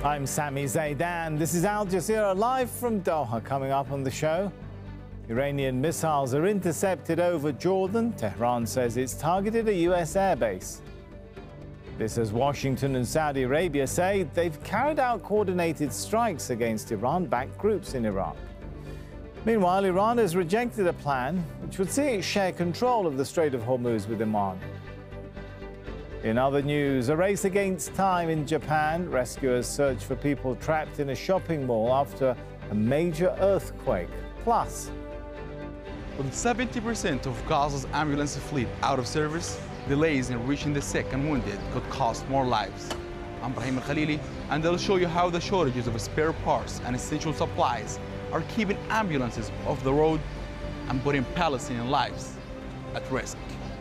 I'm Sami Zaidan. This is Al Jazeera live from Doha. Coming up on the show, Iranian missiles are intercepted over Jordan. Tehran says it's targeted a U.S. airbase. This as Washington and Saudi Arabia say they've carried out coordinated strikes against Iran-backed groups in Iraq. Meanwhile, Iran has rejected a plan which would see it share control of the Strait of Hormuz with Oman. In other news, a race against time in Japan. Rescuers search for people trapped in a shopping mall after a major earthquake. Plus, with 70% of Gaza's ambulance fleet out of service, delays in reaching the sick and wounded could cost more lives. I'm Brahim Al-Khalili, and I'll show you how the shortages of spare parts and essential supplies are keeping ambulances off the road and putting Palestinian lives at risk.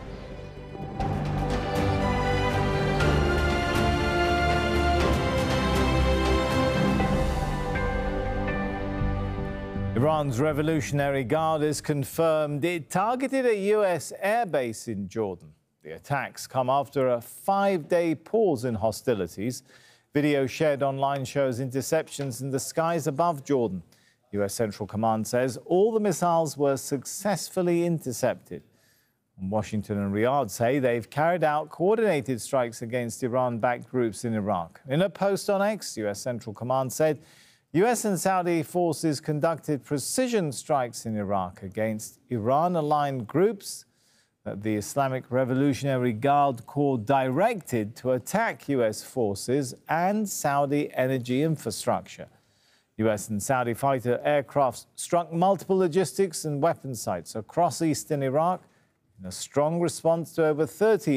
Iran's Revolutionary Guard has confirmed it targeted a U.S. airbase in Jordan. The attacks come after a 5-day pause in hostilities. Video shared online shows interceptions in the skies above Jordan. U.S. Central Command says all the missiles were successfully intercepted. Washington and Riyadh say they've carried out coordinated strikes against Iran-backed groups in Iraq. In a post on X, U.S. Central Command said U.S. and Saudi forces conducted precision strikes in Iraq against Iran-aligned groups that the Islamic Revolutionary Guard Corps directed to attack U.S. forces and Saudi energy infrastructure. U.S. and Saudi fighter aircraft struck multiple logistics and weapon sites across eastern Iraq in a strong response to over 30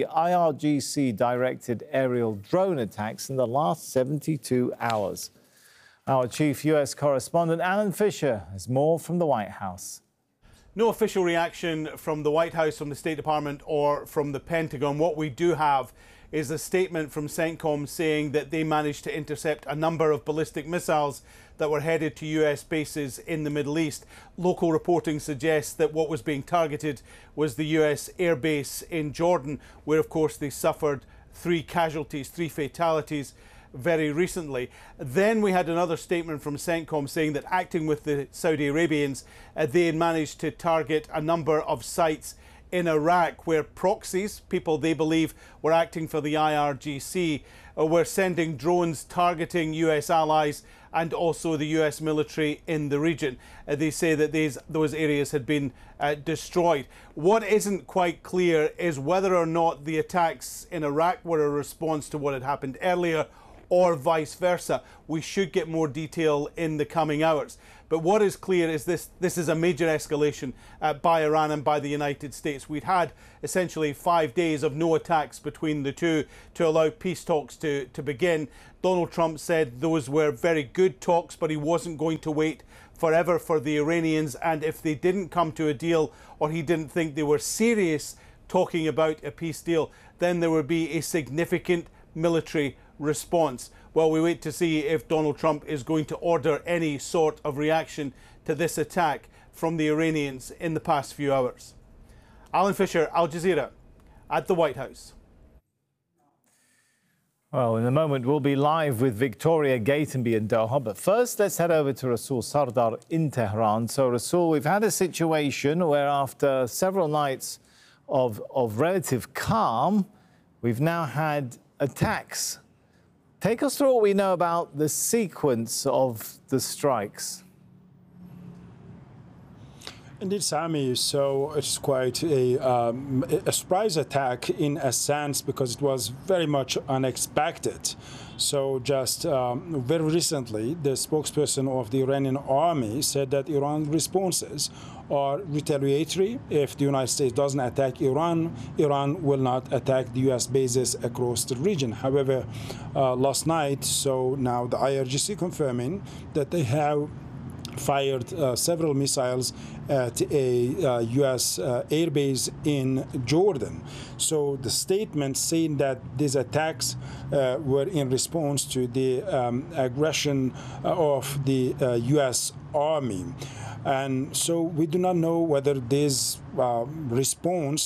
IRGC-directed aerial drone attacks in the last 72 hours. Our chief U.S. correspondent, Alan Fisher, has more from the White House. No official reaction from the White House, from the State Department or from the Pentagon. What we do have is a statement from CENTCOM saying that they managed to intercept a number of ballistic missiles that were headed to U.S. bases in the Middle East. Local reporting suggests that what was being targeted was the U.S. air base in Jordan, where, of course, they suffered 3 casualties, 3 fatalities very recently. Then we had another statement from CENTCOM saying that acting with the Saudi Arabians, they had managed to target a number of sites in Iraq where proxies, people they believe were acting for the IRGC, were sending drones targeting US allies and also the US military in the region. They say that those areas had been destroyed. What isn't quite clear is whether or not the attacks in Iraq were a response to what had happened earlier or vice versa. We should get more detail in the coming hours. But what is clear is this is a major escalation by Iran and by the United States. We'd had essentially 5 days of no attacks between the two to allow peace talks to begin. Donald Trump said those were very good talks, but he wasn't going to wait forever for the Iranians. And if they didn't come to a deal, or he didn't think they were serious talking about a peace deal, then there would be a significant military response. Well, we wait to see if Donald Trump is going to order any sort of reaction to this attack from the Iranians in the past few hours. Alan Fisher, Al Jazeera, at the White House. Well, in a moment, we'll be live with Victoria Gatenby in Doha. But first, let's head over to Rasul Sardar in Tehran. So, Rasul, we've had a situation where after several nights of relative calm, we've now had attacks. Take us through what we know about the sequence of the strikes. Indeed, Sami. So it's quite a surprise attack in a sense because it was very much unexpected. So just very recently, the spokesperson of the Iranian army said that Iran's responses are retaliatory. If the United States doesn't attack Iran, Iran will not attack the U.S. bases across the region. However, last night, so now the IRGC confirming that they have fired several missiles at a U.S. airbase in Jordan. So the statement saying that these attacks were in response to the aggression of the U.S. Army. And so we do not know whether this response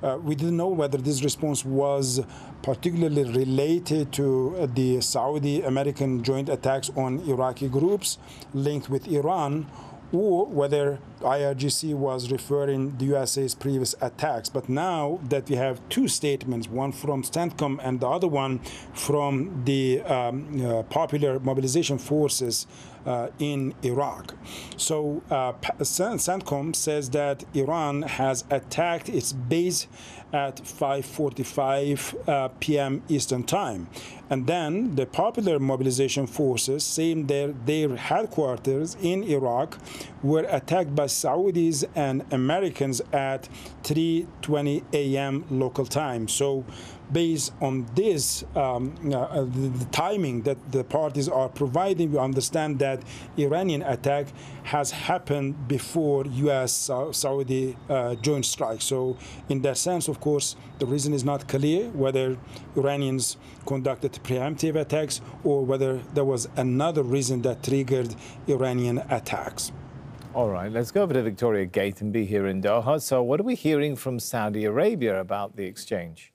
we didn't know whether this response was particularly related to the Saudi-American joint attacks on Iraqi groups linked with Iran, or whether IRGC was referring the USA's previous attacks. But now that we have two statements, one from CENTCOM and the other one from the Popular Mobilization Forces in Iraq. So CENTCOM says that Iran has attacked its base at 5:45 p.m. Eastern Time. And then the Popular Mobilization Forces, saying their headquarters in Iraq were attacked by Saudis and Americans at 3:20 a.m. local time. So based on this, the timing that the parties are providing, we understand that Iranian attack has happened before U.S.-Saudi joint strike. So in that sense, of course, the reason is not clear whether Iranians conducted preemptive attacks or whether there was another reason that triggered Iranian attacks. All right, let's go over to Victoria Gatenby here in Doha. So what are we hearing from Saudi Arabia about the exchange?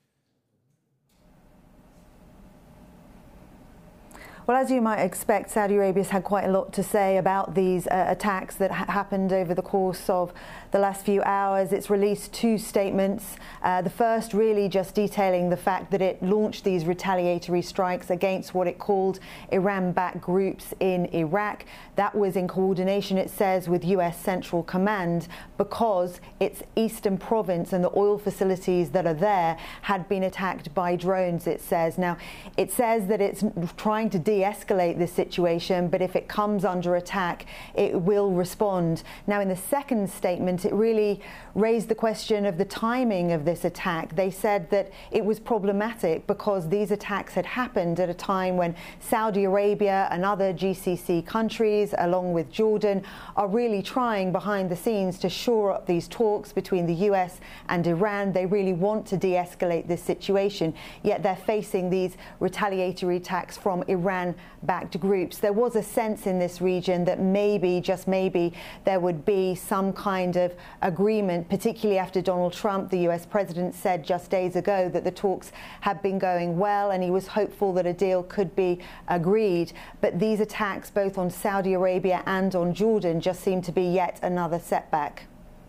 Well, as you might expect, Saudi Arabia's had quite a lot to say about these attacks that happened over the course of the last few hours. It's released two statements. The first really just detailing the fact that it launched these retaliatory strikes against what it called Iran-backed groups in Iraq. That was in coordination, it says, with US Central Command, because its eastern province and the oil facilities that are there had been attacked by drones, it says. Now, it says that it's trying to de-escalate this situation, but if it comes under attack, it will respond. Now, in the second statement, it really raised the question of the timing of this attack. They said that it was problematic because these attacks had happened at a time when Saudi Arabia and other GCC countries, along with Jordan, are really trying behind the scenes to shore up these talks between the US and Iran. They really want to de-escalate this situation, yet they're facing these retaliatory attacks from Iran-backed groups. There was a sense in this region that maybe, just maybe, there would be some kind of agreement, particularly after Donald Trump, the US president, said just days ago that the talks had been going well and he was hopeful that a deal could be agreed. But these attacks, both on Saudi Arabia and on Jordan, just seem to be yet another setback.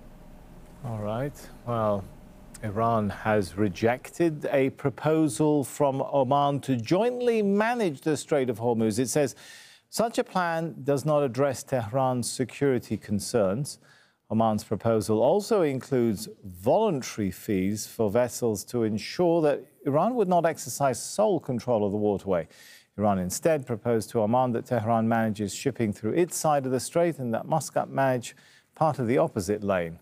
All right. Well, Iran has rejected a proposal from Oman to jointly manage the Strait of Hormuz. It says such a plan does not address Tehran's security concerns. Oman's proposal also includes voluntary fees for vessels to ensure that Iran would not exercise sole control of the waterway. Iran instead proposed to Oman that Tehran manages shipping through its side of the strait and that Muscat manage part of the opposite lane.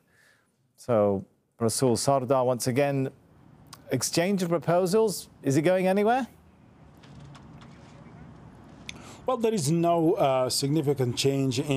So, Rasul Sardar, once again, exchange of proposals, is it going anywhere? Well, there is no significant change in